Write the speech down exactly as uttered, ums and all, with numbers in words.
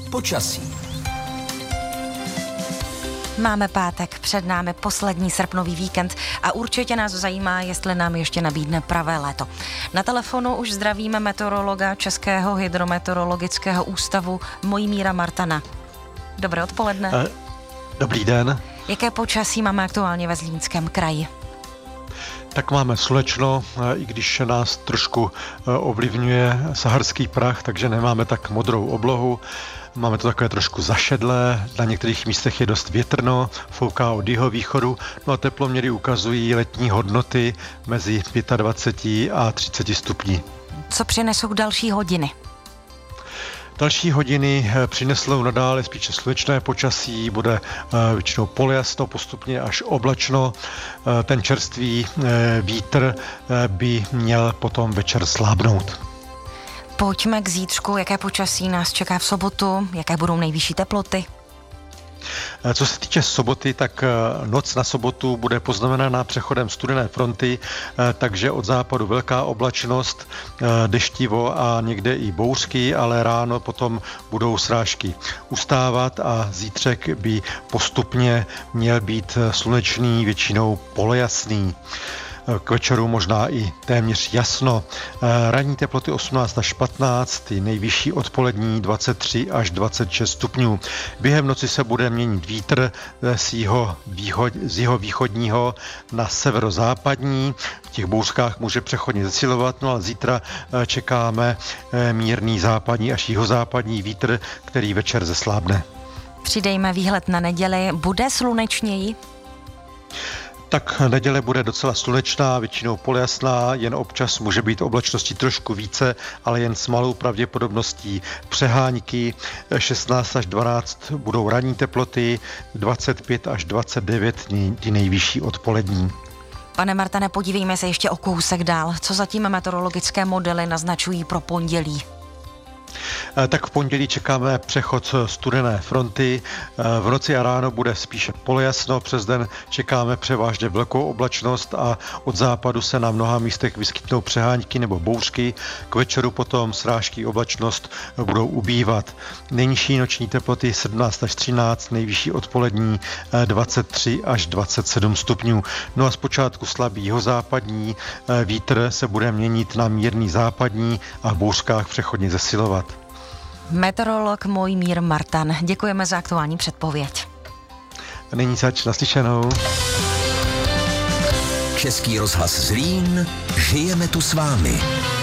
Počasí. Máme pátek, před námi poslední srpnový víkend a určitě nás zajímá, jestli nám ještě nabídne pravé léto. Na telefonu už zdravíme meteorologa Českého hydrometeorologického ústavu Mojmíra Martana. Dobré odpoledne. Dobrý den. Jaké počasí máme aktuálně ve Zlínském kraji? Tak máme slunečno, i když nás trošku ovlivňuje saharský prach, takže nemáme tak modrou oblohu. Máme to takové trošku zašedlé, na některých místech je dost větrno, fouká od jihovýchodu, no a teploměry ukazují letní hodnoty mezi dvacet pět a třicet stupní. Co přinesou další hodiny? Další hodiny přinesou nadále spíše slunečné počasí, bude většinou polojasno, postupně až oblačno. Ten čerstvý vítr by měl potom večer slábnout. Pojďme k zítřku, jaké počasí nás čeká v sobotu, jaké budou nejvyšší teploty. Co se týče soboty, tak noc na sobotu bude poznamenaná přechodem studené fronty, takže od západu velká oblačnost, deštivo a někde i bouřky, ale ráno potom budou srážky ustávat a zítřek by postupně měl být slunečný, většinou polojasný. K večeru možná i téměř jasno. Ranní teploty osmnáct až patnáct, nejvyšší odpolední dvacet tři až dvacet šest stupňů. Během noci se bude měnit vítr z jeho, východ, z jeho východního na severozápadní. V těch bouřkách může přechodně zesilovat, no a zítra čekáme mírný západní až jihozápadní vítr, který večer zeslábne. Přidejme výhled na neděli. Bude slunečněji? Tak neděle bude docela slunečná, většinou polojasná, jen občas může být oblačností trošku více, ale jen s malou pravděpodobností přehánky. šestnáct až dvanáct budou ranní teploty, dvacet pět až dvacet devět ty nejvyšší odpolední. Pane Martane, podívejme se ještě o kousek dál. Co zatím meteorologické modely naznačují pro pondělí? Tak v pondělí čekáme přechod studené fronty. V noci a ráno bude spíše polojasno, přes den čekáme převážně velkou oblačnost a od západu se na mnoha místech vyskytnou přehánky nebo bouřky. K večeru potom srážky oblačnost budou ubývat. Nejnižší noční teploty sedmnáct až třináct, nejvyšší odpolední dvacet tři až dvacet sedm stupňů. No a zpočátku slabý jihozápadní vítr se bude měnit na mírný západní a v bouřkách přechodně zesilovat. Meteorolog Mojmír Martan. Děkujeme za aktuální předpověď. Není zač, naslyšenou. Český rozhlas Zlín, žijeme tu s vámi.